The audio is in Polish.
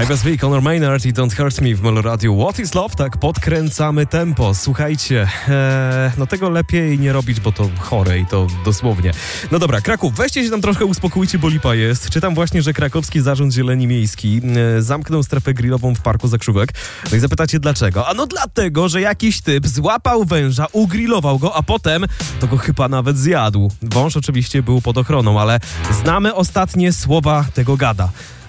Ives V, Conor Maynard i Don't Hurt Me w Meloradiu. What is Love? Tak, podkręcamy tempo. Słuchajcie, no tego lepiej nie robić, bo to chore i to dosłownie. No dobra, Kraków, weźcie się tam troszkę uspokójcie, bo lipa jest. Czytam właśnie, że Krakowski Zarząd Zieleni Miejski zamknął strefę grillową w Parku Zakrzówek. No i zapytacie dlaczego? Ano dlatego, że jakiś typ złapał węża, ugrillował go, a potem to go chyba nawet zjadł. Wąż oczywiście był pod ochroną, ale znamy ostatnie słowa tego gada.